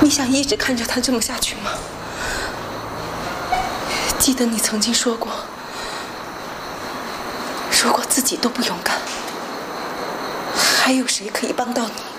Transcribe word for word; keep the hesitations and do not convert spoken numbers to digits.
你想一直看着他这么下去吗？记得你曾经说过，说过自己都不勇敢，还有谁可以帮到你？